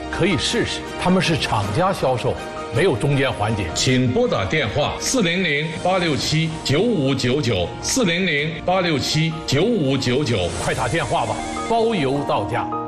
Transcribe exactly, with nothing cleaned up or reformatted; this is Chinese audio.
可以试试，他们是厂家销售，没有中间环节。 请拨打电话四零零八六七九五九九四零零八六七九五九九， 快打电话吧，包邮到家。